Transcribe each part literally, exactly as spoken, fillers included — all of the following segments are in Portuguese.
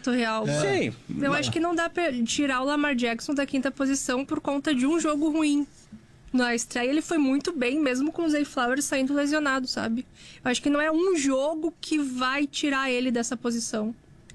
fato real. É. Sim. Eu acho que não dá pra tirar o Lamar Jackson da quinta posição por conta de um jogo ruim. Na estreia ele foi muito bem, mesmo com o Zay Flowers saindo lesionado, sabe? Eu acho que não é um jogo que vai tirar ele dessa posição.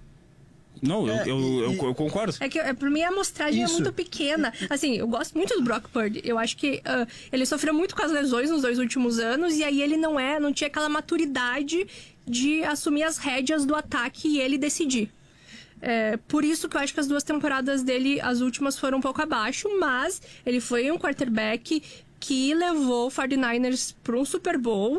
Não, É, eu, eu, e- eu, eu concordo. É que, é, pra mim, a amostragem Isso. é muito pequena. Assim, eu gosto muito do Brock Purdy. Eu acho que ah, ele sofreu muito com as lesões nos dois últimos anos. E aí ele não é, não tinha aquela maturidade de assumir as rédeas do ataque e ele decidir. É, por isso que eu acho que as duas temporadas dele, as últimas, foram um pouco abaixo. Mas ele foi um quarterback que levou o quarenta e nove ers para um Super Bowl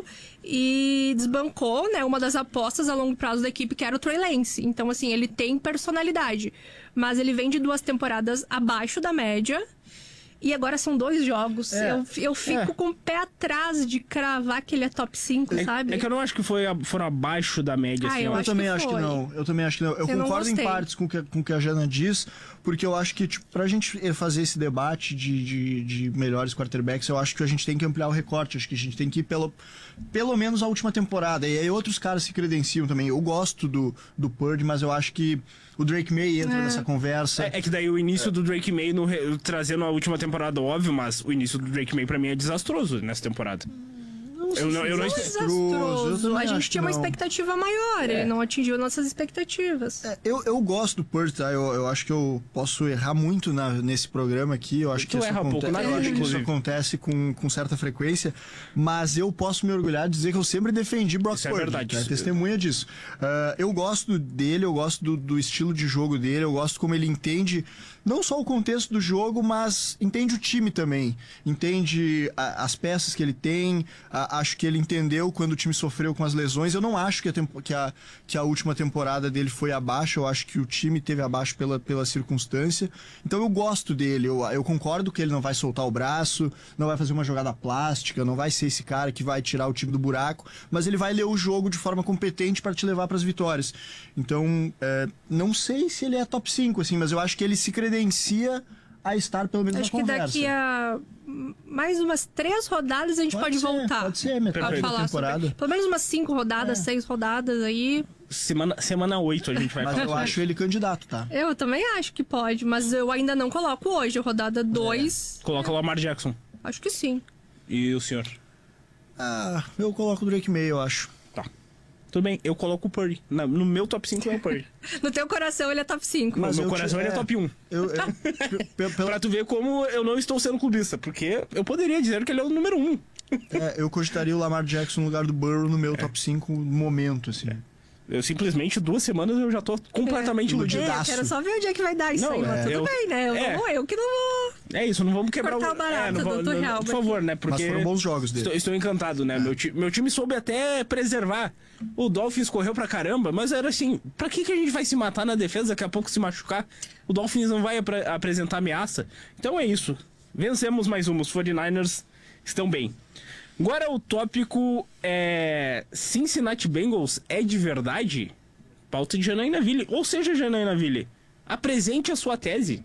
e desbancou, né, uma das apostas a longo prazo da equipe, que era o Trey Lance. Então, assim, ele tem personalidade, mas ele vem de duas temporadas abaixo da média. E agora são dois jogos. É. Eu, eu fico É. com o pé atrás de cravar que ele é top cinco, É, sabe? é que eu não acho que foi, a- foram abaixo da média, Ah, assim. eu eu Eu acho também que acho que foi. não. Eu também acho que não. Eu, Eu não concordo em gostei. partes com que, com o que a Jana diz, porque eu acho que, tipo, pra gente fazer esse debate de, de, de melhores quarterbacks, eu acho que a gente tem que ampliar o recorte. Acho que a gente tem que ir pelo, pelo menos a última temporada. E aí outros caras se credenciam também. Eu gosto do, do Purdy, mas eu acho que o Drake May entra É. nessa conversa. É, é que daí o início do Drake May, no re- trazendo a última temporada, óbvio, mas o início do Drake May pra mim é desastroso nessa temporada. Eu não, eu não Não é espe- Eu desastroso. também A gente acho tinha que uma não. expectativa maior. Ele não atingiu nossas expectativas. É, eu, eu gosto do Purdy, tá? Eu, eu acho que eu posso errar muito na- nesse programa aqui. Eu acho Tu que isso, erra aconte- pouco na eu vida, acho que isso inclusive. acontece com, com certa frequência. Mas eu posso me orgulhar de dizer que eu sempre defendi Brock Isso é Purdy. verdade. tá? Testemunha disso. Ah, eu gosto dele, eu gosto do, do estilo de jogo dele, eu gosto como ele entende não só o contexto do jogo, mas entende o time também. Entende a- as peças que ele tem. A- acho que ele entendeu quando o time sofreu com as lesões. Eu não acho que a, tempo- que a, que a última temporada dele foi abaixo. Eu acho que o time teve abaixo pela, pela circunstância. Então eu gosto dele. Eu, eu concordo que ele não vai soltar o braço, não vai fazer uma jogada plástica, não vai ser esse cara que vai tirar o time do buraco, mas ele vai ler o jogo de forma competente para te levar para as vitórias. Então, é, não sei se ele é top cinco, assim, mas eu acho que ele se credencia a estar pelo menos Acho na que conversa. daqui a hum, mais umas três rodadas a gente pode, Pode ser, voltar. pode ser, metade a da falar temporada. sobre. Pelo menos umas cinco rodadas, É. seis rodadas aí. Semana, semana oito a gente vai Mas falar. eu acho ele candidato, tá? Eu também acho que pode, mas eu ainda não coloco hoje. Rodada dois, Coloca o Lamar Jackson. acho que sim. E o senhor? Ah, eu coloco o Drake May, eu acho. Tá. Tudo bem, eu coloco o Purdy. Na- no meu top cinco é o Purdy. No teu coração ele é top cinco. No Mas meu eu coração te- ele é é. top um. Eu, eu, pe- pe- pela- Pra tu ver como eu não estou sendo clubista, porque eu poderia dizer que ele é o número um. é, eu cogitaria o Lamar Jackson no lugar do Burrow no meu top cinco no momento, assim. Eu simplesmente, duas semanas, eu já tô completamente É. iludido. É, eu Iludidaço. quero só ver onde é que vai dar isso Não, aí, mas é, tudo eu- bem, né? Eu, é. não vou, eu que não vou. É isso, não vamos quebrar Cortar o barato é, não do vamos- Dr. não- Halbert. Por favor, né? Porque Mas foram bons jogos dele. Estou, estou encantado, né? Meu, ti- meu time soube até preservar. O Dolphins correu pra caramba, mas era assim, pra que, que a gente vai se matar na defesa, daqui a pouco se machucar? O Dolphins não vai apre- apresentar ameaça. Então é isso. Vencemos mais uma. Os quarenta e nove ers estão bem. Agora o tópico é... Cincinnati Bengals é de verdade? Pauta de Janaína Ville. Ou seja, Janaína Ville, apresente a sua tese.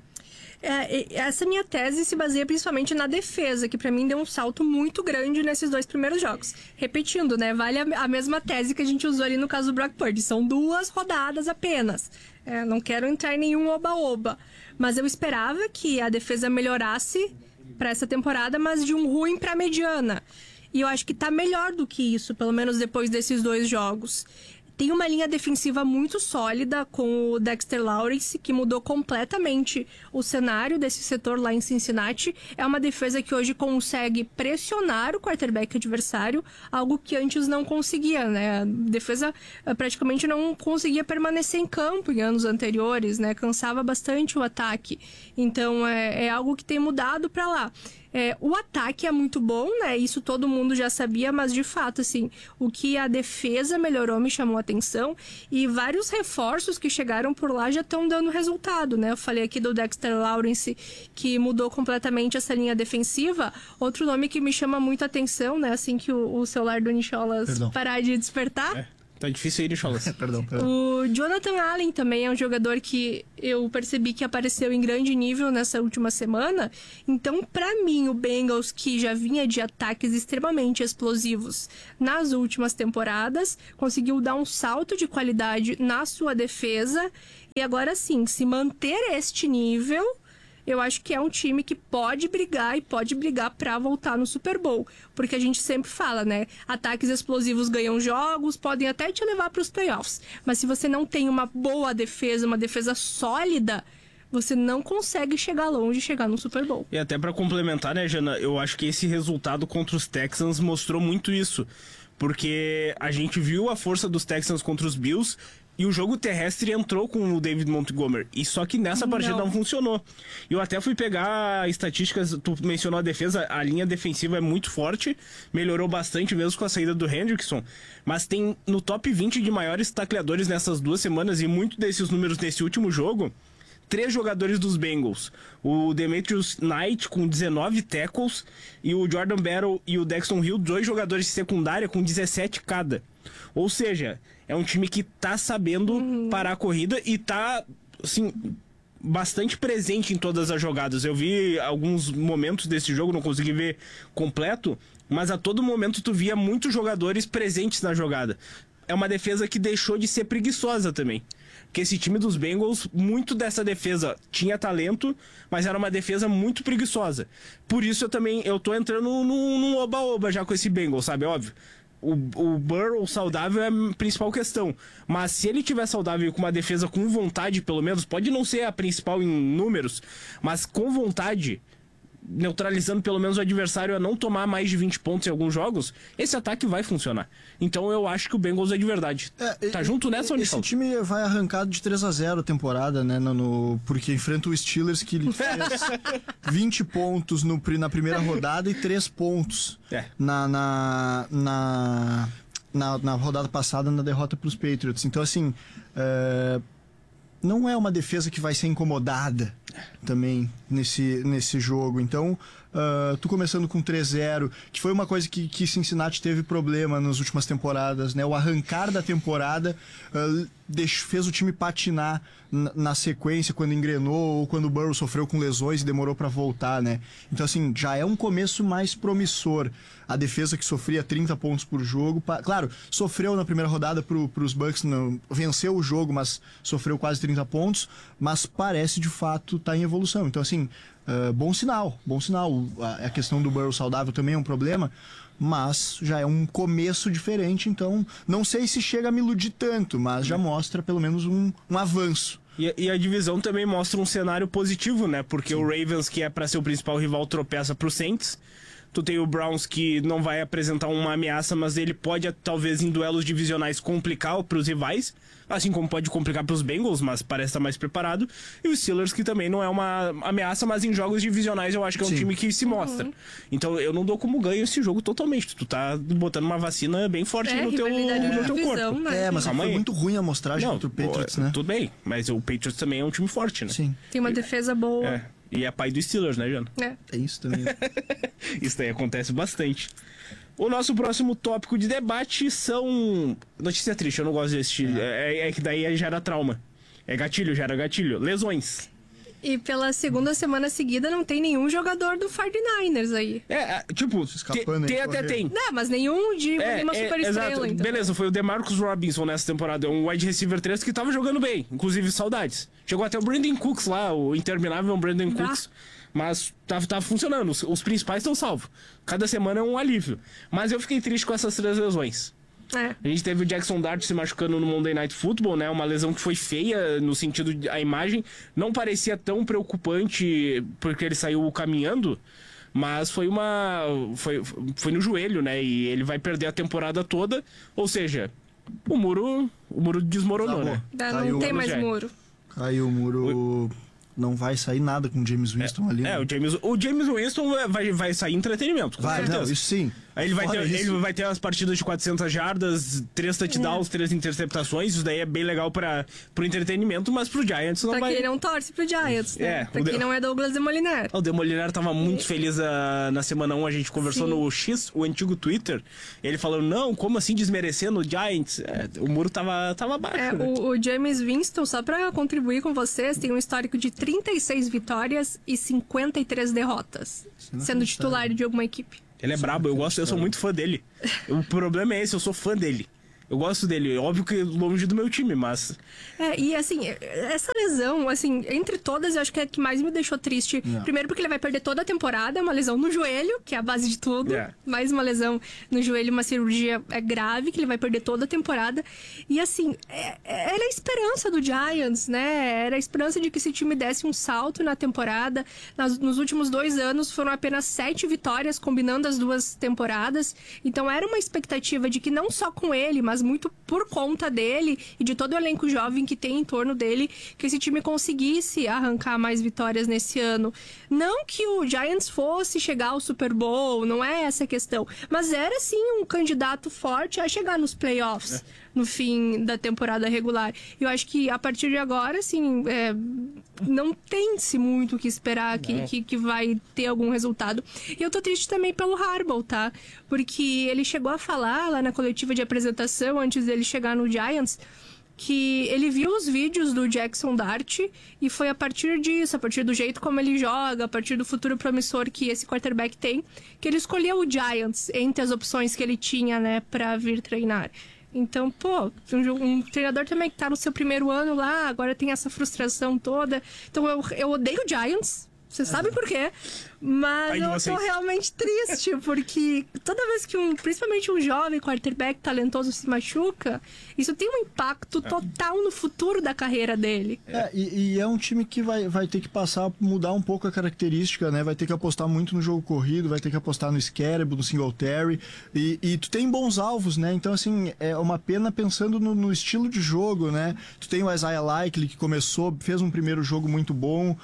É, e- essa minha tese se baseia principalmente na defesa, que pra mim deu um salto muito grande nesses dois primeiros jogos. Repetindo, né? Vale a, a mesma tese que a gente usou ali no caso do Brock Purdy. São duas rodadas apenas. É, não quero entrar em nenhum oba-oba. Mas eu esperava que a defesa melhorasse pra essa temporada, mas de um ruim pra mediana. E eu acho que tá melhor do que isso, pelo menos depois desses dois jogos. Tem uma linha defensiva muito sólida com o Dexter Lawrence, que mudou completamente o cenário desse setor lá em Cincinnati. É uma defesa que hoje consegue pressionar o quarterback adversário, algo que antes não conseguia, né? A defesa eh, praticamente não conseguia permanecer em campo em anos anteriores, né? Cansava bastante o ataque. Então é, é algo que tem mudado para lá. É, o ataque é muito bom, né? Isso todo mundo já sabia, mas de fato, assim, o que a defesa melhorou me chamou a atenção e vários reforços que chegaram por lá já estão dando resultado, né? Eu falei aqui do Dexter Lawrence, que mudou completamente essa linha defensiva. Outro nome que me chama muito a atenção, né? Assim que o, o celular do Nicholas Perdão. parar de despertar. É. Tá difícil aí, Nicholas. Perdão, perdão. O Jonathan Allen também é um jogador que eu percebi que apareceu em grande nível nessa última semana. Então, pra mim, o Bengals, que já vinha de ataques extremamente explosivos nas últimas temporadas, conseguiu dar um salto de qualidade na sua defesa. E agora sim, se manter este nível, eu acho que é um time que pode brigar e pode brigar pra voltar no Super Bowl. Porque a gente sempre fala, né? Ataques explosivos ganham jogos, podem até te levar pros playoffs. Mas se você não tem uma boa defesa, uma defesa sólida, você não consegue chegar longe e chegar no Super Bowl. E até pra complementar, né, Jana? Eu acho que esse resultado contra os Texans mostrou muito isso. Porque a gente viu a força dos Texans contra os Bills e o jogo terrestre entrou com o David Montgomery. E só que nessa partida não, não funcionou. Eu até fui pegar estatísticas, tu mencionou a defesa, a linha defensiva é muito forte, melhorou bastante mesmo com a saída do Hendrickson, mas tem no top vinte de maiores tacleadores nessas duas semanas, e muito desses números nesse último jogo, três jogadores dos Bengals. O Demetrius Knight com dezenove tackles e o Jordan Battle e o Dexton Hill, dois jogadores de secundária com dezessete cada. Ou seja, é um time que tá sabendo uhum. parar a corrida e tá, assim, bastante presente em todas as jogadas. Eu vi alguns momentos desse jogo, não consegui ver completo, mas a todo momento tu via muitos jogadores presentes na jogada. É uma defesa que deixou de ser preguiçosa também. Porque esse time dos Bengals, muito dessa defesa tinha talento, mas era uma defesa muito preguiçosa. Por isso eu também, eu tô entrando num oba-oba já com esse Bengals, sabe? Óbvio. O, o Burrow saudável é a principal questão. Mas se ele tiver saudável e com uma defesa com vontade, pelo menos, pode não ser a principal em números, mas com vontade, neutralizando pelo menos o adversário a não tomar mais de vinte pontos em alguns jogos, esse ataque vai funcionar. Então eu acho que o Bengals é de verdade. É, tá e, junto nessa, onde esse time vai arrancado de três a zero a temporada, né? No, no, porque enfrenta o Steelers, que ele fez vinte pontos no, na primeira rodada e três pontos é. na, na, na, na, na rodada passada, na derrota para os Patriots. Então, assim, é, não é uma defesa que vai ser incomodada também nesse, nesse jogo. Então, uh, tu começando com três a zero, que foi uma coisa que, que Cincinnati teve problema nas últimas temporadas, né? O arrancar da temporada uh, deixou, fez o time patinar na, na sequência, quando engrenou ou quando o Burrow sofreu com lesões e demorou para voltar, né? Então, assim, já é um começo mais promissor. A defesa que sofria trinta pontos por jogo, pa... claro, sofreu na primeira rodada pro, pros Bucks, não, venceu o jogo, mas sofreu quase trinta pontos, mas parece de fato estar tá em evolução. Então, assim, uh, bom sinal, bom sinal. A, a questão do Burrow saudável também é um problema, mas já é um começo diferente, então não sei se chega a me iludir tanto, mas já mostra pelo menos um, um avanço. E, e a divisão também mostra um cenário positivo, né? Porque Sim. o Ravens, que é para ser o principal rival, tropeça pro Saints. Tu tem o Browns, que não vai apresentar uma ameaça, mas ele pode, talvez, em duelos divisionais, complicar para os rivais. Assim como pode complicar para os Bengals, mas parece estar mais preparado. E os Steelers, que também não é uma ameaça, mas em jogos divisionais eu acho que é um Sim. time que se mostra. Uhum. Então eu não dou como ganho esse jogo totalmente. Tu tá botando uma vacina bem forte é, no teu, no teu corpo. Né? É, mas foi muito ruim a amostragem contra o Patriots, né? Tudo bem, mas o Patriots também é um time forte, né? Sim. Tem uma defesa boa. É. E é pai do Steelers, né, Jana? É. É isso também. Isso daí acontece bastante. O nosso próximo tópico de debate são... Notícia triste, eu não gosto desse... É, é, é que daí gera trauma. É gatilho, gera gatilho. Lesões. E pela segunda semana seguida não tem nenhum jogador do forty-niners aí. É, tipo, Escapando, tem, tem até tem. Não, mas nenhum de é, uma é, super estrela. Então. Beleza, foi o DeMarcus Robinson nessa temporada, um wide receiver três que tava jogando bem, inclusive saudades. Chegou até o Brandon Cooks lá, o interminável Brandon bah. Cooks. Mas tava, tava funcionando, os, os principais estão salvos. Cada semana é um alívio. Mas eu fiquei triste com essas três lesões. É. A gente teve o Jackson Dart se machucando no Monday Night Football, né? Uma lesão que foi feia no sentido de a imagem não parecia tão preocupante porque ele saiu caminhando, mas foi uma foi, foi no joelho, né? E ele vai perder a temporada toda, ou seja, o muro o muro desmoronou, tá, né? Não Caiu, tem mais muro. Caiu o muro. Não vai sair nada com o James Winston é, ali. É, né? o James, o James Winston vai, vai sair entretenimento, com vai, certeza. Não, isso sim. Aí ele vai, Fora ter, isso- ele vai ter umas partidas de quatrocentas jardas, três touchdowns, três interceptações. Isso daí é bem legal para pro entretenimento, mas pro Giants não Pra vai... quem não torce pro Giants, né? É, pra o quem de- não é Douglas Demoliner. O Demoliner tava muito feliz uh, na semana um, a gente conversou Sim. no X, o antigo Twitter. Ele falou, não, como assim desmerecendo o Giants? É, o muro tava, tava baixo, É, né? o, o James Winston, só pra contribuir com vocês, tem um histórico de trinta e seis vitórias e cinquenta e três derrotas, sendo titular de alguma equipe. Ele é brabo, eu gosto, eu sou muito fã dele. O problema é esse, eu sou fã dele. Eu gosto dele, óbvio que longe do meu time, mas... É, e assim, essa lesão, assim, entre todas, eu acho que é a que mais me deixou triste. Não. Primeiro porque ele vai perder toda a temporada, uma lesão no joelho, que é a base de tudo. É. Mais uma lesão no joelho, uma cirurgia é grave, que ele vai perder toda a temporada. E assim, é- é- era a esperança do Giants, né? Era a esperança de que esse time desse um salto na temporada. Nas- nos últimos dois anos foram apenas sete vitórias, combinando as duas temporadas. Então era uma expectativa de que não só com ele, mas muito por conta dele e de todo o elenco jovem que tem em torno dele, que esse time conseguisse arrancar mais vitórias nesse ano. Não que o Giants fosse chegar ao Super Bowl, não é essa a questão, mas era sim um candidato forte a chegar nos playoffs no fim da temporada regular. Eu acho que a partir de agora, assim, é, não tem-se muito o que esperar que, que, que vai ter algum resultado. E eu tô triste também pelo Harbaugh, tá? Porque ele chegou a falar lá na coletiva de apresentação, antes dele chegar no Giants, que ele viu os vídeos do Jackson Dart e foi a partir disso, a partir do jeito como ele joga, a partir do futuro promissor que esse quarterback tem, que ele escolheu o Giants entre as opções que ele tinha, né, pra vir treinar. Então, pô, um, um treinador também que tá no seu primeiro ano lá, agora tem essa frustração toda. Então, eu, eu odeio o Giants. Vocês sabem por quê? Mas Ai de eu vocês. tô realmente triste, porque toda vez que um, principalmente um jovem quarterback talentoso se machuca, isso tem um impacto total no futuro da carreira dele. É, e, e é um time que vai, vai ter que passar, mudar um pouco a característica, né? Vai ter que apostar muito no jogo corrido, vai ter que apostar no Scaraby, no Singletary. E, e tu tem bons alvos, né? Então, assim, é uma pena pensando no, no estilo de jogo, né? Tu tem o Isaiah Likely, que começou, fez um primeiro jogo muito bom.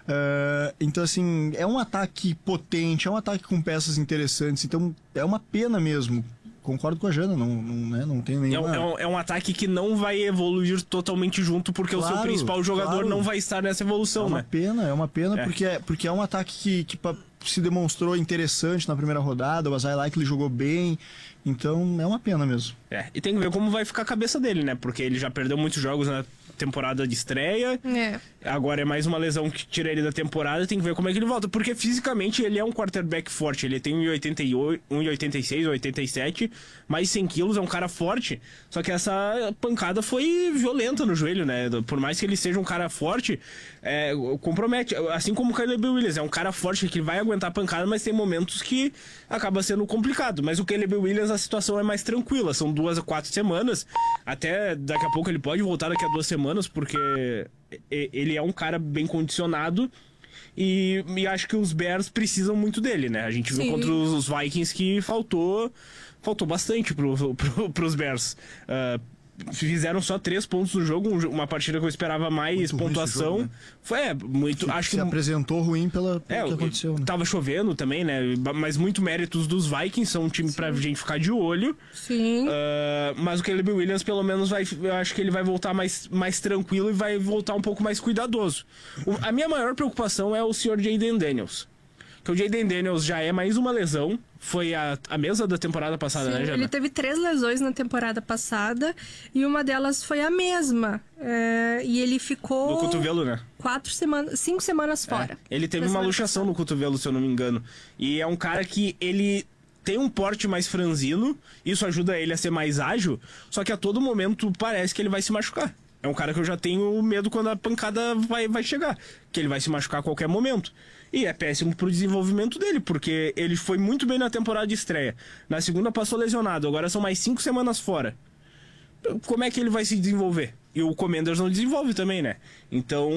Uh, então, assim, é um ataque potente, é um ataque com peças interessantes. Então, é uma pena mesmo. Concordo com a Jana, não, não, né, não tem É nenhuma... um, é, um, é um ataque que não vai evoluir totalmente junto, porque o seu Claro, principal jogador claro. não vai estar nessa É evolução, uma né? pena, é uma pena, É. Porque, é, porque é um ataque que, que pa- se demonstrou interessante na primeira rodada, o Isaiah Likely jogou bem, então é uma pena mesmo. É, e tem que ver como vai ficar a cabeça dele, né? Porque ele já perdeu muitos jogos na temporada de estreia. É. Agora é mais uma lesão que tira ele da temporada, tem que ver como é que ele volta. Porque fisicamente ele é um quarterback forte. Ele tem um e oitenta e oito, um e oitenta e seis, oitenta e sete, mais cem quilos, é um cara forte. Só que essa pancada foi violenta no joelho, né? Por mais que ele seja um cara forte, é, compromete. Assim como o Caleb Williams, é um cara forte que vai aguentar a pancada, mas tem momentos que acaba sendo complicado. Mas o Caleb Williams, a situação é mais tranquila. São duas a quatro semanas. Até daqui a pouco ele pode voltar daqui a duas semanas, porque ele é um cara bem condicionado e, e acho que os Bears precisam muito dele, né? A gente viu Sim. contra os Vikings que faltou faltou bastante pro, pro, pros Bears. Uh, fizeram só três pontos no jogo, um- uma partida que eu esperava mais Muito ruim esse pontuação. jogo, né? Foi, é, muito... Se, acho se que apresentou ruim pela, pelo é, que o- aconteceu, né? tava chovendo também, né? Mas muito méritos dos Vikings, são um time pra gente ficar de olho. Sim. Uh, mas o Caleb Williams, pelo menos, vai, eu acho que ele vai voltar mais, mais tranquilo e vai voltar um pouco mais cuidadoso. O- a minha maior preocupação é o senhor Jayden Daniels. Que o Jayden Daniels já é mais uma lesão. Foi a, a mesma da temporada passada, Sim, né, Jana? ele teve três lesões na temporada passada e uma delas foi a mesma. É, e ele ficou Do cotovelo, né? quatro semanas, cinco semanas fora. É. Ele teve Da uma semana luxação no cotovelo, se eu não me engano. E é um cara que ele tem um porte mais franzino, isso ajuda ele a ser mais ágil, só que a todo momento parece que ele vai se machucar. É um cara que eu já tenho medo quando a pancada vai, vai chegar, que ele vai se machucar a qualquer momento. E é péssimo pro desenvolvimento dele, porque ele foi muito bem na temporada de estreia. Na segunda passou lesionado, agora são mais cinco semanas fora. Como é que ele vai se desenvolver? E o Commanders não desenvolve também, né? Então,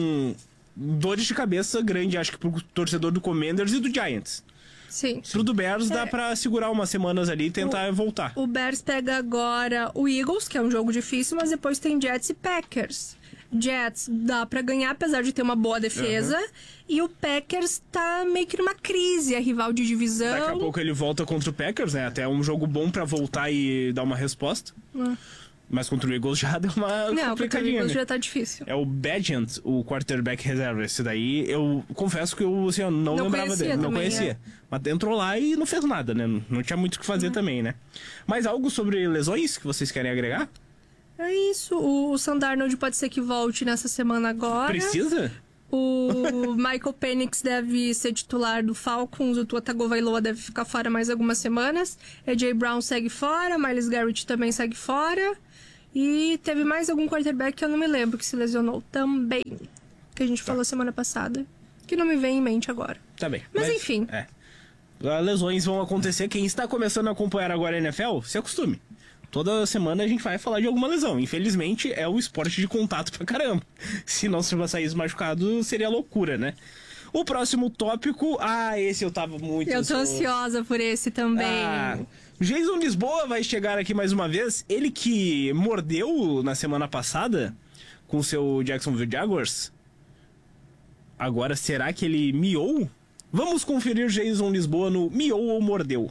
dores de cabeça grande, acho que pro torcedor do Commanders e do Giants. Sim. Pro do Bears É. dá pra segurar umas semanas ali e tentar voltar. O Bears pega agora o Eagles, que é um jogo difícil, mas depois tem Jets e Packers. Jets dá pra ganhar, apesar de ter uma boa defesa. Uhum. E o Packers tá meio que numa crise, é rival de divisão. Daqui a pouco ele volta contra o Packers, né? Até um jogo bom pra voltar e dar uma resposta. Uhum. Mas contra o Eagles já deu uma Não, complicadinha, contra o Eagles né? já tá difícil. É o Bagent, o quarterback reserva. Esse daí, eu confesso que eu, assim, eu não, não lembrava dele. Também, não conhecia. É. Mas entrou lá e não fez nada, né? Não tinha muito o que fazer uhum. também, né? Mas algo sobre lesões que vocês querem agregar? É isso. O Sam Darnold pode ser que volte nessa semana agora. Precisa? O Michael Penix deve ser titular do Falcons. O Tua Tagovailoa deve ficar fora mais algumas semanas. A J Brown segue fora. Myles Garrett também segue fora. E teve mais algum quarterback que eu não me lembro que se lesionou também. Que a gente tá. falou semana passada. Que não me vem em mente agora. Tá bem. Mas, mas enfim. É. As lesões vão acontecer. Quem está começando a acompanhar agora a N F L, se acostume. Toda semana a gente vai falar de alguma lesão. Infelizmente, é o esporte de contato pra caramba. Se não se saísse machucado, seria loucura, né? O próximo tópico... Ah, esse eu tava muito... Eu tô ansiosa por esse também. Ah, Jason Lisboa vai chegar aqui mais uma vez. Ele que mordeu na semana passada com o seu Jacksonville Jaguars. Agora, será que ele miou? Vamos conferir Jason Lisboa no miou ou mordeu.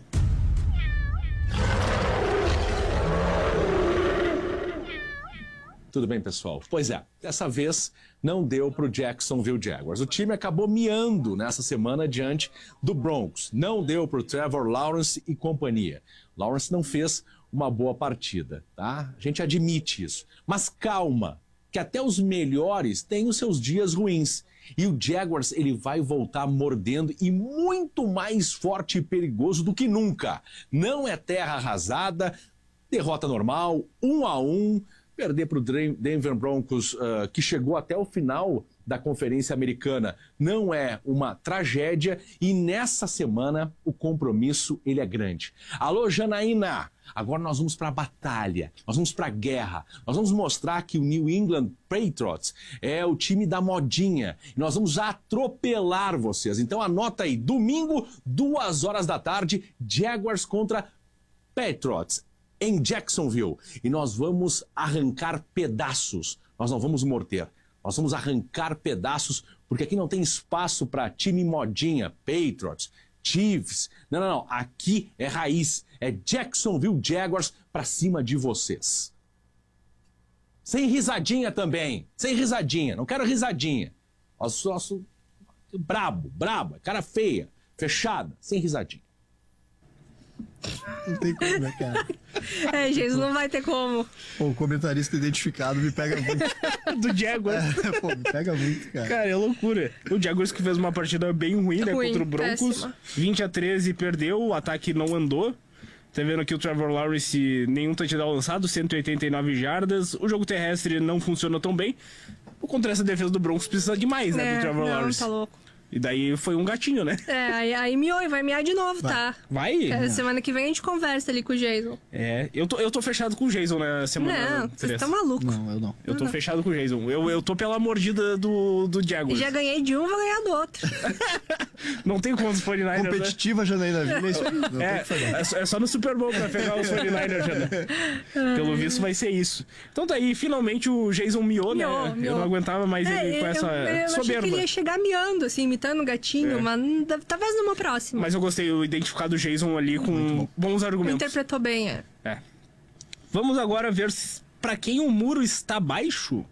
Tudo bem, pessoal? Pois é, dessa vez não deu para o Jacksonville Jaguars. O time acabou miando nessa semana diante do Broncos. Não deu para o Trevor Lawrence e companhia. Lawrence não fez uma boa partida, tá? A gente admite isso. Mas calma, que até os melhores têm os seus dias ruins. E o Jaguars, ele vai voltar mordendo e muito mais forte e perigoso do que nunca. Não é terra arrasada, derrota normal, um a um... Perder para o Denver Broncos, uh, que chegou até o final da Conferência Americana, não é uma tragédia. E nessa semana o compromisso ele é grande. Alô, Janaína! Agora nós vamos para a batalha, nós vamos para a guerra. Nós vamos mostrar que o New England Patriots é o time da modinha. E nós vamos atropelar vocês. Então anota aí, domingo, duas horas da tarde, Jaguars contra Patriots. Em Jacksonville, e nós vamos arrancar pedaços, nós não vamos morder, nós vamos arrancar pedaços, porque aqui não tem espaço para time modinha, Patriots, Chiefs, não, não, não, aqui é raiz, é Jacksonville Jaguars para cima de vocês. Sem risadinha também, sem risadinha, não quero risadinha, nosso, nosso brabo, brabo, cara feia, fechada, sem risadinha. Não tem como, né, cara? É, Jesus, não vai ter como. Pô, o comentarista identificado me pega muito. Do Jaguars. É, pô, me pega muito, cara. Cara, é loucura. O Jaguars que fez uma partida bem ruim, né? Ruim, contra o Broncos. péssima. vinte a treze perdeu, o ataque não andou. Tá vendo aqui o Trevor Lawrence, nenhum touchdown lançado, cento e oitenta e nove jardas. O jogo terrestre não funcionou tão bem. Contra essa defesa do Broncos precisa de mais, né? É, do Trevor não, Lawrence. Tá louco. E daí foi um gatinho, né? É, aí, aí miou e vai miar de novo, vai. tá? Vai? É, semana que vem a gente conversa ali com o Jason. É, eu tô, eu tô fechado com o Jason na semana. Não, você tá maluco. Não, eu não. Eu tô não. fechado com o Jason. Eu, eu tô pela mordida do, do Jaguars. Já ganhei de um, vou ganhar do outro. Não tem como os quarenta e nine ers, Competitiva, Janaína Vila, é isso aí. Não tem É, o que fazer. é, só, é só no Super Bowl pra pegar os quarenta e nine ers, Jana. Pelo visto vai ser isso. Então tá aí, finalmente o Jason miou, né? Miou, miou. Eu não aguentava mais É, ele com eu, essa eu, eu achei soberba. que ele ia chegar miando, assim, imitando o gatinho, É. mas talvez numa próxima. Mas eu gostei, o identificado Jason ali com bons argumentos. Interpretou bem, é. É. Vamos agora ver se, pra quem o muro está baixo.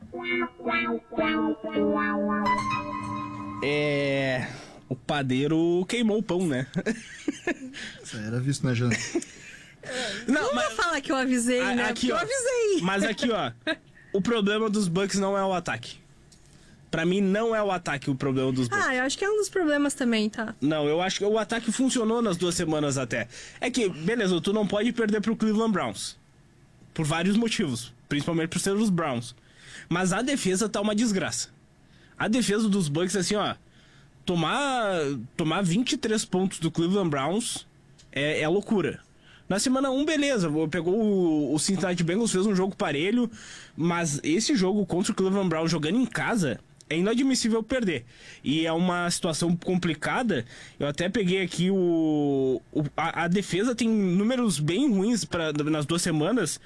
É... O padeiro queimou o pão, né? Isso aí era visto, né, Jana? Não, Não mas... vou falar que eu avisei, A- né? aqui, Porque ó. eu avisei. Mas aqui, ó. O problema dos Bucks não é o ataque. Pra mim, não é o ataque o problema dos Bucks. Ah, eu acho que é um dos problemas também, tá? Não, eu acho que o ataque funcionou nas duas semanas até. É que, beleza, tu não pode perder pro Cleveland Browns. Por vários motivos. Principalmente por ser os Browns. Mas a defesa tá uma desgraça. A defesa dos Bucks, assim, ó. Tomar, tomar vinte e três pontos do Cleveland Browns é, é loucura. Na semana um, beleza, pegou o, o Cincinnati Bengals, fez um jogo parelho, mas esse jogo contra o Cleveland Browns jogando em casa é inadmissível perder. E é uma situação complicada. Eu até peguei aqui o... o a, a defesa tem números bem ruins pra, nas duas semanas.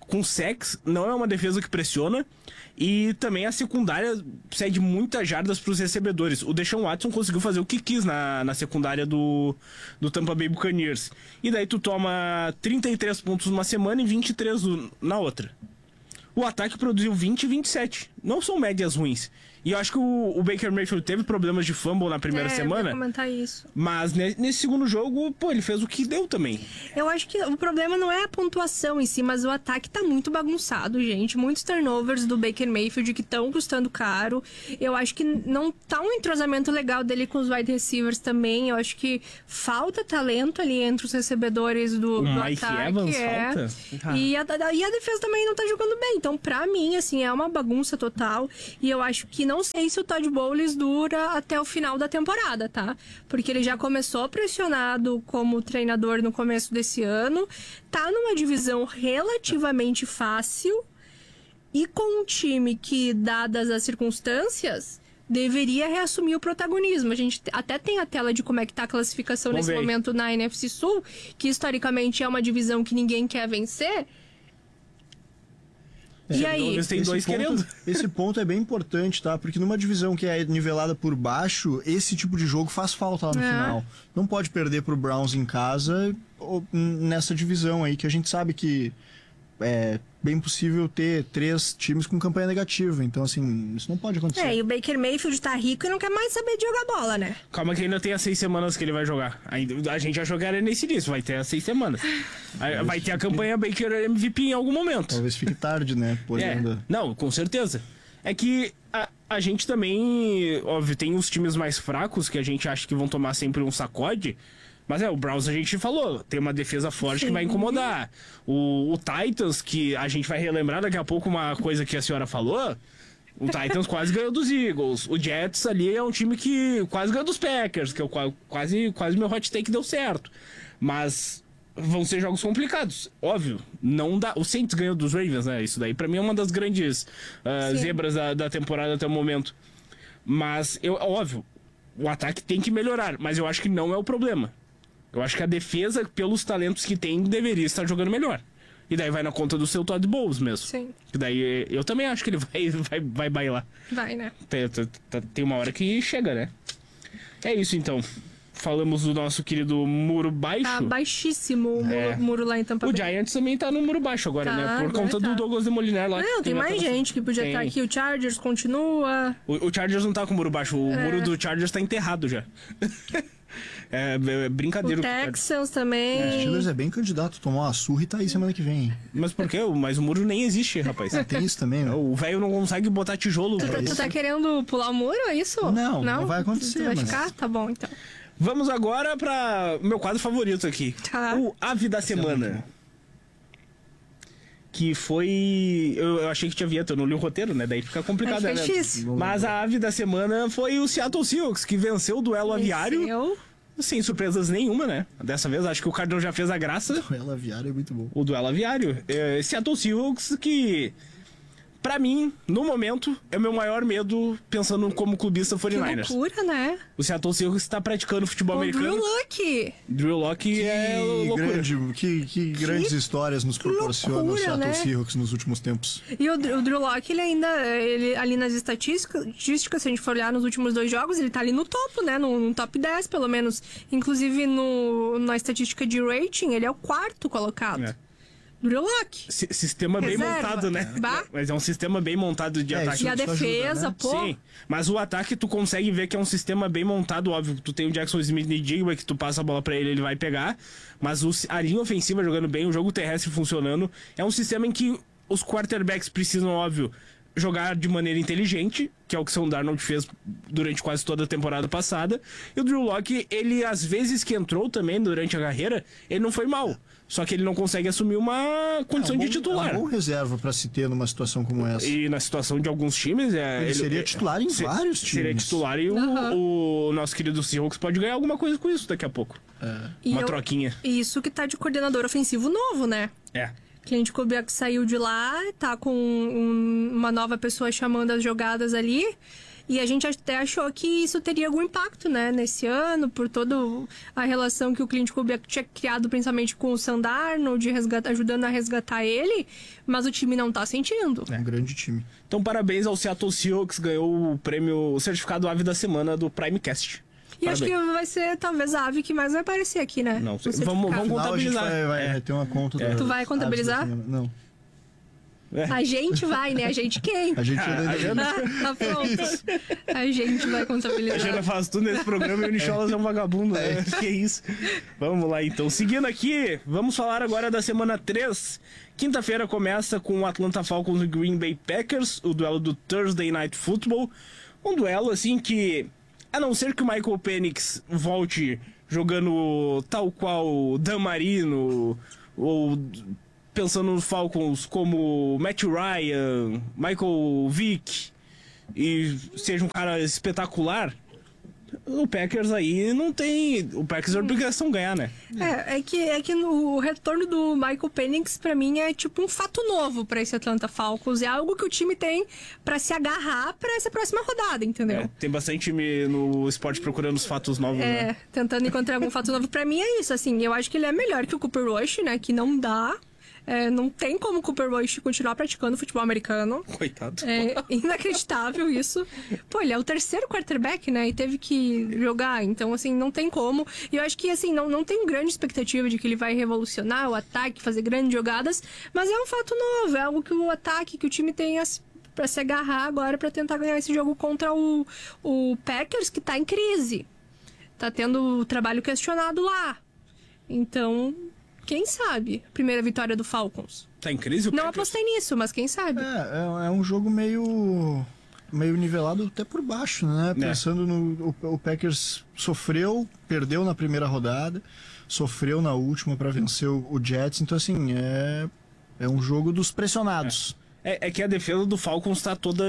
com sacks, não é uma defesa que pressiona. E também a secundária cede muitas jardas para os recebedores. O Deshaun Watson conseguiu fazer o que quis na, na secundária do, do Tampa Bay Buccaneers. E daí tu toma trinta e três pontos numa semana e vinte e três na outra. O ataque produziu vinte e vinte e sete. Não são médias ruins. E eu acho que o, o Baker Mayfield teve problemas de fumble na primeira é, semana. Eu ia comentar isso. Mas ne, nesse segundo jogo, pô, ele fez o que deu também. Eu acho que o problema não é a pontuação em si, mas o ataque tá muito bagunçado, gente. Muitos turnovers do Baker Mayfield que estão custando caro. Eu acho que não tá um entrosamento legal dele com os wide receivers também. Eu acho que falta talento ali entre os recebedores do, O do Mike ataque. Evans é. falta? Ah. E, a, e a defesa também não tá jogando bem. Então, pra mim, assim, é uma bagunça total. E eu acho que não sei se o Todd Bowles dura até o final da temporada, tá? Porque ele já começou pressionado como treinador no começo desse ano, tá numa divisão relativamente fácil e com um time que, dadas as circunstâncias, deveria reassumir o protagonismo. A gente até tem a tela de como é que tá a classificação Vamos nesse ver. momento na N F C Sul, que historicamente é uma divisão que ninguém quer vencer. E aí? Talvez tem Esse dois ponto, querendo. esse ponto é bem importante, tá? Porque numa divisão que é nivelada por baixo, esse tipo de jogo faz falta lá no É. final. Não pode perder pro Browns em casa ou nessa divisão aí, que a gente sabe que é bem possível ter três times com campanha negativa. Então, assim, isso não pode acontecer. É, e o Baker Mayfield tá rico e não quer mais saber de jogar bola, né? Calma que ainda tem as seis semanas que ele vai jogar. Ainda, a gente achou que era nesse início, vai ter as seis semanas. Aí vai ter a campanha Baker M V P em algum momento. Talvez fique tarde, né? É, Olhando. não, com certeza. É que a, a gente também, óbvio, tem os times mais fracos que a gente acha que vão tomar sempre um sacode. Mas é, o Browns a gente falou, tem uma defesa forte Sim. que vai incomodar. O, o Titans, que a gente vai relembrar daqui a pouco uma coisa que a senhora falou, o Titans quase ganhou dos Eagles. O Jets ali é um time que quase ganhou dos Packers, que eu qua- quase, quase meu hot take deu certo. Mas vão ser jogos complicados, óbvio. Não dá. O Saints ganhou dos Ravens, né? Isso daí pra mim é uma das grandes ah, Sim. zebras da, da temporada até o momento. Mas, eu, óbvio, o ataque tem que melhorar, mas eu acho que não é o problema. Eu acho que a defesa, pelos talentos que tem, deveria estar jogando melhor. E daí vai na conta do seu Todd Bowles mesmo. Sim. Que daí eu também acho que ele vai, vai, vai bailar. Vai, né? Tem, tem- tem uma hora que chega, né? É isso então. Falamos do nosso querido muro baixo. Tá baixíssimo o muro, É. muro lá em Tampa O Bay. Giants também tá no muro baixo agora, Tá, né? Por agora conta tá. do Douglas Demoliner lá. Não, que tem mais até- gente que podia Tem. estar aqui. O Chargers continua. O, o Chargers não tá com o muro baixo. O É. muro do Chargers tá enterrado já. é, é brincadeira. O com o Chargers. Texans também. O Steelers é bem candidato, tomou uma surra e tá aí semana que vem. Mas por quê? Mas o muro nem existe, rapaz. Tem isso também, né? O velho não consegue botar tijolo. Tu, pra tu isso. tá querendo pular o muro, é isso? Não, não vai acontecer, Tu vai mas- ficar? Tá bom, então. Vamos agora para o meu quadro favorito aqui. Tá. O Ave da Semana. Que foi... Eu, eu achei que tinha vinheta, eu não li o roteiro, né? Daí fica complicado, Aí né? fica difícil. Mas a Ave da Semana foi o Seattle Seahawks, que venceu o duelo aviário. Eu? Sem surpresas nenhuma, né? Dessa vez, acho que o Cardão já fez a graça. Ela viária é muito bom. O duelo aviário. É, Seattle Seahawks que, pra mim, no momento, é o meu maior medo pensando como clubista Que quarenta e nove ers. loucura, né? O Seattle Seahawks está praticando futebol O americano. Drew Luck. Drew Locke é Que, loucura. grande, que, que grandes histórias nos proporciona o loucura, Seattle né? Seahawks nos últimos tempos. E o, Dr- o Drew Lock, ele ainda, ele, ali nas estatísticas, estatísticas, se a gente for olhar nos últimos dois jogos, ele tá ali no topo, né? No, no top dez, pelo menos. Inclusive, no, na estatística de rating, ele é o quarto colocado. É. Drew Lock. Si- Sistema bem Reserva. montado, né? Bah. Mas é um sistema bem montado de É, ataque. E a Isso ajuda, defesa, né? pô. Sim, mas o ataque tu consegue ver que é um sistema bem montado, óbvio. Tu tem o Jackson Smith e Jigba, que tu passa a bola pra ele, ele vai pegar. Mas o, a linha ofensiva jogando bem, o jogo terrestre funcionando. É um sistema em que os quarterbacks precisam, óbvio, jogar de maneira inteligente, que é o que o Sam Darnold fez durante quase toda a temporada passada. E o Drew Locke, ele, às vezes que entrou também durante a carreira, ele não foi mal. Só que ele não consegue assumir uma condição é um de bom, titular. É um bom reserva pra se ter numa situação como essa. E na situação de alguns times... É, Ele seria titular em se- vários Seria times. titular e o- Aham. o, nosso querido Seahawks pode ganhar alguma coisa com isso daqui a pouco. E Uma eu- troquinha. Isso que tá de coordenador ofensivo novo, né? É. Clint Kubiak saiu de lá, tá com um- uma nova pessoa chamando as jogadas ali. E a gente até achou que isso teria algum impacto, né, nesse ano, por toda a relação que o Clint Kubiak tinha criado, principalmente com o Sam Darnold, resgata, ajudando a resgatar ele, mas o time não tá sentindo. É um grande time. Então, parabéns ao Seattle Seahawks, ganhou o prêmio, o certificado Ave da Semana do Primecast. E Parabéns. acho que vai ser talvez a ave que mais vai aparecer aqui, né? Não, No vamos- certificado. vamos Afinal, a gente contabilizar. vai, vai É. ter uma conta. da- Tu vai contabilizar? Não. A gente vai, né? A gente quem? A gente Ah, ainda- a Jana- Ah, tá pronto. A gente vai A contabilizar. Jana faz tudo nesse programa e o Nicholas é um vagabundo, né? Que isso. Vamos lá, então. Seguindo aqui, vamos falar agora da semana três. Quinta-feira começa com o Atlanta Falcons e Green Bay Packers, o duelo do Thursday Night Football. Um duelo, assim, que, a não ser que o Michael Penix volte jogando tal qual Dan Marino, ou pensando nos Falcons como Matt Ryan, Michael Vick, e seja um cara espetacular, o Packers aí não tem... O Packers é obrigação ganhar, né? É, é que, é que no, o retorno do Michael Penix, pra mim, é tipo um fato novo pra esse Atlanta Falcons. É algo que o time tem pra se agarrar pra essa próxima rodada, entendeu? É, tem bastante time no esporte procurando os fatos novos, É, né? tentando encontrar algum fato novo. Pra mim é isso, assim, eu acho que ele é melhor que o Cooper Rush, né? Que não dá. É, não tem como o Cooper Rush continuar praticando futebol americano. Coitado. É inacreditável isso. Pô, ele é o terceiro quarterback, né? E teve que jogar. Então, assim, não tem como. E eu acho que, assim, não, não tem grande expectativa de que ele vai revolucionar o ataque, fazer grandes jogadas. Mas é um fato novo. É algo que o ataque, que o time tem pra se agarrar agora pra tentar ganhar esse jogo contra o, o Packers, que tá em crise. Tá tendo trabalho questionado lá. Então... Quem sabe? Primeira vitória do Falcons. Tá em crise o Não Packers? apostei nisso, mas quem sabe? É, é, é um jogo meio meio nivelado até por baixo, né? Pensando no o, o Packers sofreu, perdeu na primeira rodada, sofreu na última para vencer o, o Jets, então assim, é é um jogo dos pressionados. É, é que a defesa do Falcons tá toda...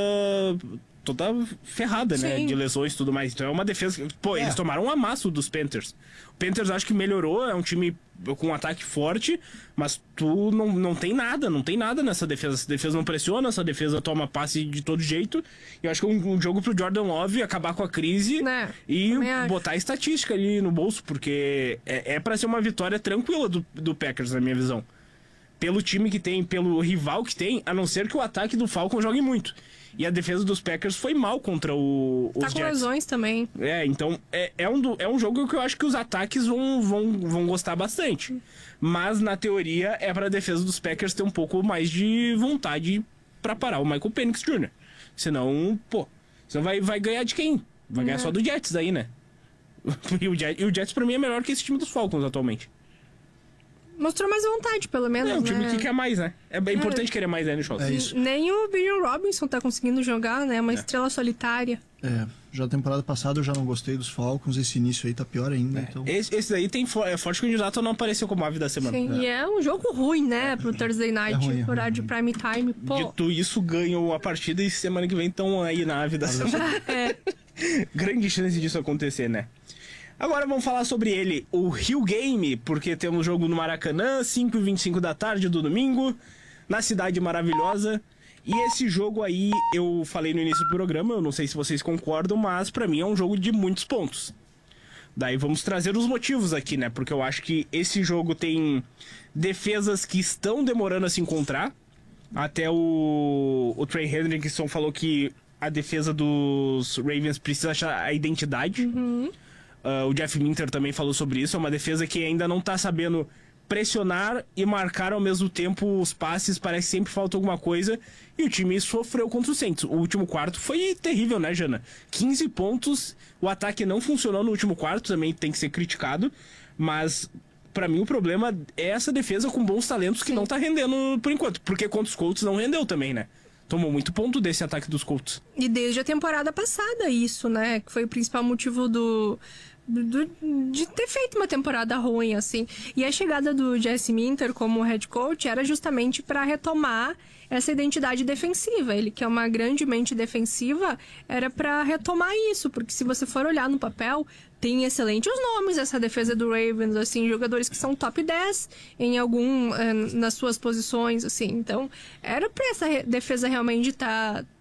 toda ferrada, né? Sim. De lesões e tudo mais. Então é uma defesa... que- Pô, É. eles tomaram um amasso dos Panthers. O Panthers acho que melhorou, é um time com um ataque forte, mas tu não, não tem nada, não tem nada nessa defesa. Essa defesa não pressiona, essa defesa toma passe de todo jeito. E eu acho que é um, um jogo pro Jordan Love acabar com a crise Né, e também acho. botar a estatística ali no bolso, porque é, é pra ser uma vitória tranquila do, do Packers, na minha visão. Pelo time que tem, pelo rival que tem, a não ser que o ataque do Falcon jogue muito. E a defesa dos Packers foi mal contra o, os Tá com Jets. lesões também. É, então é, é, um, do- é um jogo que eu acho que os ataques vão, vão, vão gostar bastante. Mas, na teoria, é pra defesa dos Packers ter um pouco mais de vontade pra parar o Michael Penix Júnior Senão, pô, senão vai, vai ganhar de quem? Vai ganhar só do Jets aí, né? E o, Jets, e o Jets, pra mim, é melhor que esse time dos Falcons atualmente. Mostrou mais vontade, pelo menos, É um time né? que quer mais, né? É bem importante querer mais, né, no show. É isso. Nem o Bill Robinson tá conseguindo jogar, né? Uma estrela solitária. É, já a temporada passada eu já não gostei dos Falcons, esse início aí tá pior ainda, então... Esse, esse daí tem fo- é forte candidato a não aparecer como ave da semana. Sim, e é um jogo ruim, né? Pro Thursday Night, ruim, é ruim, horário de prime time. Pô, Dito isso, ganham a partida e semana que vem estão aí na ave da semana. é. Grande chance disso acontecer, né? Agora vamos falar sobre ele, o Rio Game, porque temos jogo no Maracanã, cinco e vinte e cinco da tarde do domingo, na cidade maravilhosa. E esse jogo aí, eu falei no início do programa, eu não sei se vocês concordam, mas pra mim é um jogo de muitos pontos. Daí vamos trazer os motivos aqui, né? Porque eu acho que esse jogo tem defesas que estão demorando a se encontrar. Até o, o Trey Hendrickson falou que a defesa dos Ravens precisa achar a identidade. Uh, o Jeff Minter também falou sobre isso. É uma defesa que ainda não tá sabendo pressionar e marcar ao mesmo tempo os passes. Parece que sempre falta alguma coisa. E o time sofreu contra o Saints. O último quarto foi terrível, né, Jana? quinze pontos. O ataque não funcionou no último quarto, também tem que ser criticado. Mas, pra mim, o problema é essa defesa com bons talentos que não tá rendendo por enquanto. Porque contra os Colts não rendeu também, né? Tomou muito ponto desse ataque dos Colts. E desde a temporada passada isso, né? Que foi o principal motivo do, do- de ter feito uma temporada ruim, assim. E a chegada do Jesse Minter como head coach era justamente para retomar essa identidade defensiva. Ele, que é uma grande mente defensiva, era para retomar isso. Porque se você for olhar no papel, tem excelentes nomes essa defesa do Ravens, assim, jogadores que são top dez em algum, eh, nas suas posições, assim. Então, era pra essa re- defesa realmente estar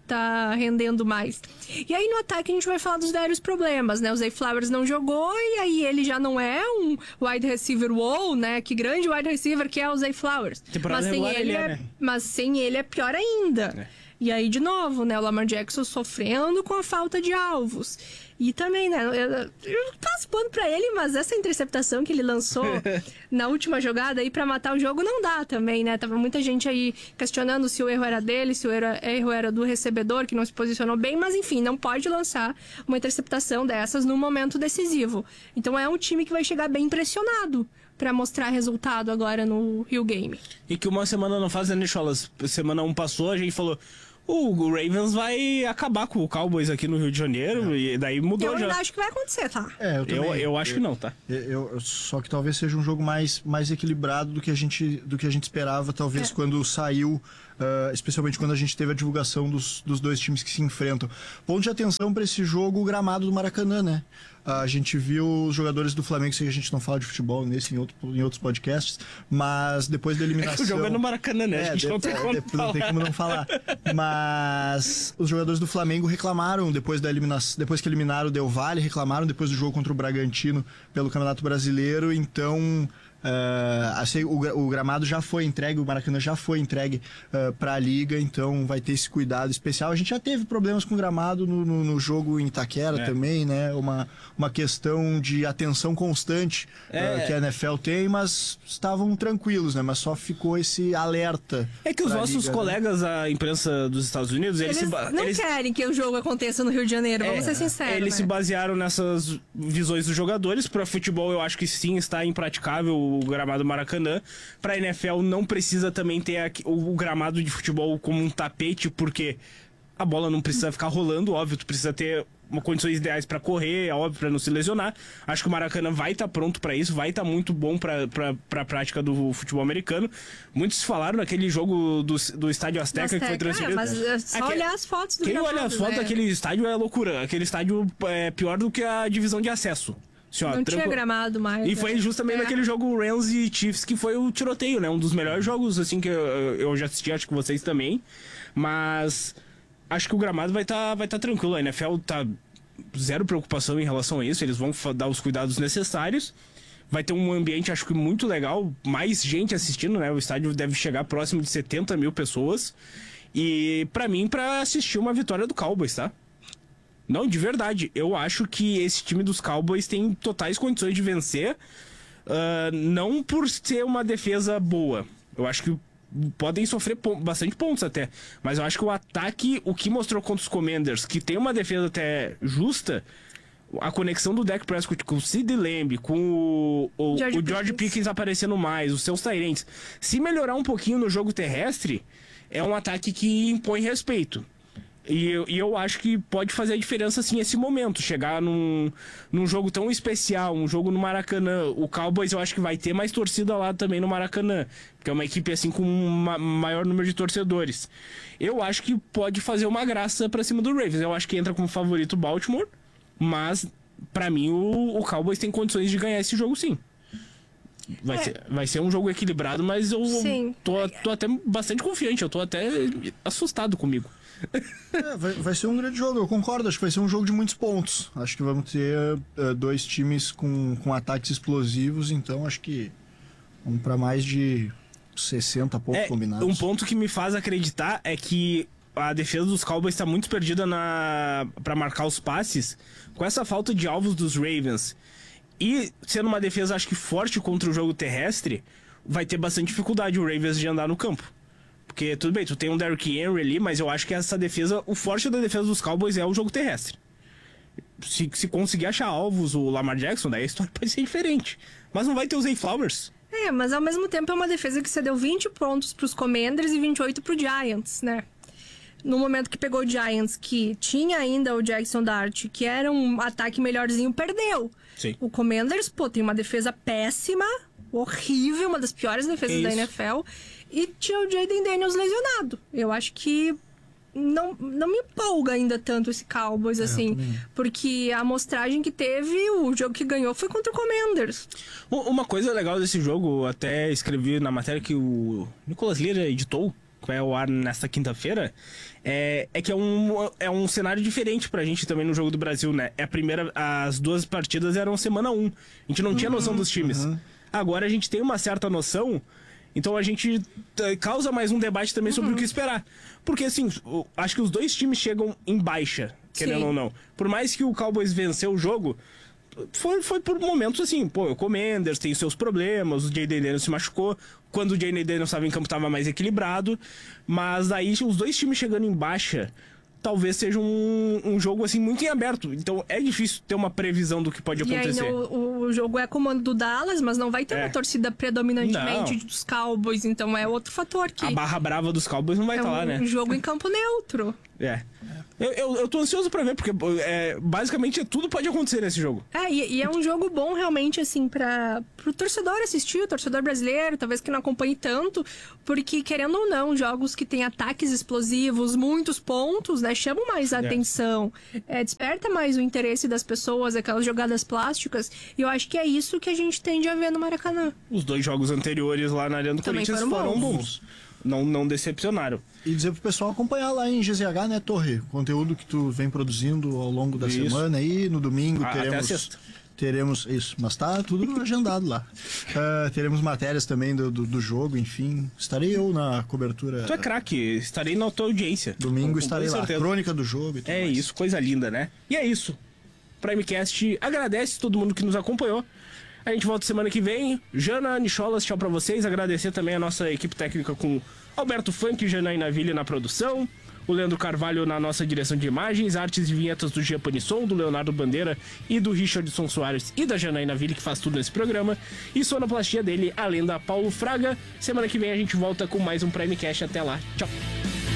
tá rendendo mais. E aí no ataque a gente vai falar dos vários problemas, né? O Zay Flowers não jogou e aí ele já não é um wide receiver wow, né? Que grande wide receiver que é o Zay Flowers. Temporada Mas sem regular ele, ele é, é, né? mas sem ele é pior ainda. É. E aí, de novo, né? O Lamar Jackson sofrendo com a falta de alvos. E também, né? Eu, eu passo pano pra ele, mas essa interceptação que ele lançou na última jogada aí pra matar o jogo não dá também, né? Tava muita gente aí questionando se o erro era dele, se o erro, erro era do recebedor, que não se posicionou bem. Mas, enfim, não pode lançar uma interceptação dessas no momento decisivo. Então, é um time que vai chegar bem pressionado pra mostrar resultado agora no Rio Game. E que uma semana não faz, né, Nicholas? Semana um passou, a gente falou... O Ravens vai acabar com o Cowboys aqui no Rio de Janeiro, é. E daí mudou eu já. Eu acho que vai acontecer, tá? É, eu, também, eu, eu acho eu, que não, tá? Eu, eu, só que talvez seja um jogo mais, mais equilibrado do que a gente, do que a gente esperava, talvez, é. quando saiu, uh, especialmente quando a gente teve a divulgação dos, dos dois times que se enfrentam. Ponto de atenção para esse jogo, o gramado do Maracanã, né? A gente viu os jogadores do Flamengo, sei que a gente não fala de futebol nesse em, outro, em outros podcasts, mas depois da eliminação... É que o jogo é no Maracanã, né? É, a gente de, não tem, é, como, de, não tem como não falar. Mas os jogadores do Flamengo reclamaram depois da eliminação, depois que eliminaram o Del Valle, reclamaram depois do jogo contra o Bragantino pelo Campeonato Brasileiro, então... Uh, assim, o, o gramado já foi entregue, o Maracanã já foi entregue uh, para a Liga, então vai ter esse cuidado especial. A gente já teve problemas com o gramado no, no, no jogo em Itaquera é. também, né? Uma, uma questão de atenção constante é. uh, que a N F L tem, mas estavam tranquilos, né? Mas só ficou esse alerta. É que os nossos Liga, colegas, né? A imprensa dos Estados Unidos, eles, eles se não eles... querem que o jogo aconteça no Rio de Janeiro, vamos é. ser sinceros. Eles né? se basearam nessas visões dos jogadores. Para futebol, eu acho que sim, está impraticável o gramado Maracanã. Pra N F L não precisa também ter aqui, o, o gramado de futebol como um tapete, porque a bola não precisa ficar rolando, óbvio, tu precisa ter uma condições ideais pra correr, óbvio, pra não se lesionar. Acho que o Maracanã vai estar tá pronto pra isso, vai estar tá muito bom pra, pra, pra prática do futebol americano. Muitos falaram naquele jogo do, do Estádio Azteca, Azteca que foi transferido. É, mas é só Aqui, olhar as fotos do Quem gramado, olha as fotos né? daquele estádio é loucura. Aquele estádio é pior do que a divisão de acesso. Assim, ó, não tranqu... tinha gramado mais. E né? foi justamente é. naquele jogo Rams e Chiefs que foi o tiroteio, né? Um dos melhores jogos, assim, que eu, eu já assisti, acho que vocês também. Mas acho que o gramado vai estar tá, vai tá tranquilo. A N F L tá zero preocupação em relação a isso. Eles vão dar os cuidados necessários. Vai ter um ambiente, acho que muito legal. Mais gente assistindo, né? O estádio deve chegar próximo de setenta mil pessoas. E pra mim, pra assistir uma vitória do Cowboys, tá? Não, de verdade. Eu acho que esse time dos Cowboys tem totais condições de vencer. Uh, não por ser uma defesa boa. Eu acho que podem sofrer pon- bastante pontos até. Mas eu acho que o ataque, o que mostrou contra os Commanders, que tem uma defesa até justa, a conexão do Dak Prescott com o Sid Lamb, com o, o George, o George Pickens. Pickens aparecendo mais, os seus Tyrants. Se melhorar um pouquinho no jogo terrestre, é um ataque que impõe respeito. E eu, e eu acho que pode fazer a diferença, assim, esse momento. Chegar num, num jogo tão especial, um jogo no Maracanã. O Cowboys eu acho que vai ter mais torcida lá também no Maracanã. Porque é uma equipe, assim, com um maior número de torcedores. Eu acho que pode fazer uma graça pra cima do Ravens. Eu acho que entra como favorito o Baltimore. Mas, pra mim, o, o Cowboys tem condições de ganhar esse jogo, sim. Vai, é. ser, vai ser um jogo equilibrado, mas eu sim. tô, tô até bastante confiante. Eu tô até assustado comigo. É, vai, vai ser um grande jogo, eu concordo. Acho que vai ser um jogo de muitos pontos. Acho que vamos ter uh, dois times com, com ataques explosivos, então acho que vamos para mais de sessenta pontos é, combinados. Um ponto que me faz acreditar é que a defesa dos Cowboys está muito perdida na para marcar os passes, com essa falta de alvos dos Ravens. E sendo uma defesa, acho que forte contra o jogo terrestre, vai ter bastante dificuldade o Ravens de andar no campo. Porque, tudo bem, tu tem um Derrick Henry ali, mas eu acho que essa defesa, o forte da defesa dos Cowboys é o jogo terrestre. Se, se conseguir achar alvos o Lamar Jackson, daí a história pode ser diferente. Mas não vai ter o Zay Flowers. É, mas ao mesmo tempo é uma defesa que cedeu vinte pontos pros Commanders e vinte e oito pro Giants, né? No momento que pegou o Giants, que tinha ainda o Jackson Dart, que era um ataque melhorzinho, perdeu. Sim. O Commanders, pô, tem uma defesa péssima, horrível, uma das piores defesas da N F L. E tinha o Jaden Daniels lesionado. Eu acho que não, não me empolga ainda tanto esse Cowboys, assim. É, porque a amostragem que teve, o jogo que ganhou foi contra o Commanders. Uma coisa legal desse jogo, até escrevi na matéria que o Nicolas Lira editou, que vai ao ar nesta quinta-feira, é, é que é um, é um cenário diferente pra gente também no Jogo do Brasil, né? É a primeira, as duas partidas eram semana um. A gente não tinha noção dos times. Uhum. Agora a gente tem uma certa noção, então a gente causa mais um debate também sobre uhum. o que esperar. Porque, assim, acho que os dois times chegam em baixa, querendo Sim. ou não. Por mais que o Cowboys venceu o jogo, foi, foi por momentos assim, pô, o Commanders tem seus problemas, o Jayden Daniels se machucou, quando o Jayden Daniels estava em campo estava mais equilibrado, mas daí os dois times chegando em baixa, talvez seja um, um jogo assim muito em aberto, então é difícil ter uma previsão do que pode acontecer. E aí, o, o jogo é comando do Dallas, mas não vai ter é. uma torcida predominantemente não. dos Cowboys, então é outro fator que... A barra brava dos Cowboys não vai estar é tá lá, né? É um jogo em campo neutro. É. Eu, eu, eu tô ansioso pra ver, porque é, basicamente tudo pode acontecer nesse jogo. É, e, e é um jogo bom realmente, assim, pra, pro torcedor assistir, o torcedor brasileiro, talvez que não acompanhe tanto, porque, querendo ou não, jogos que tem ataques explosivos, muitos pontos, né, chamam mais a é. atenção, é, desperta mais o interesse das pessoas, aquelas jogadas plásticas, e eu acho que é isso que a gente tende a ver no Maracanã. Os dois jogos anteriores lá na Arena do Também Corinthians foram, foram bons. bons. Não, não decepcionaram. E dizer pro pessoal acompanhar lá em G Z H, né, Torre? Conteúdo que tu vem produzindo ao longo da isso. semana aí. No domingo ah, teremos... Até a sexta. Teremos isso, mas tá tudo agendado lá. Uh, teremos matérias também do, do, do jogo, enfim. Estarei eu na cobertura. Tu é craque, estarei na tua audiência. Domingo com, estarei com lá, certeza. Crônica do jogo e tudo É mais. isso, coisa linda, né? E é isso. Primecast agradece todo mundo que nos acompanhou. A gente volta semana que vem. Jana, Nicholas, tchau pra vocês. Agradecer também a nossa equipe técnica com Alberto Funk, Janaína Ville na produção, o Leandro Carvalho na nossa direção de imagens, artes e vinhetas do Gia Panisson, do Leonardo Bandeira e do Richardson Soares e da Janaína Ville, que faz tudo nesse programa, e sonoplastia dele, além da Paulo Fraga. Semana que vem a gente volta com mais um Primecast. Até lá. Tchau.